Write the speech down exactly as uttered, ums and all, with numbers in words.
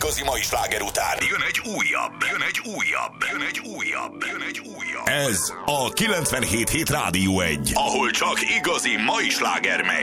igazi mai sláger után jön egy újabb, jön egy újabb, jön egy újabb, jön egy újabb. Ez a kilencvenhét hét Rádió egy, ahol csak igazi mai sláger megy.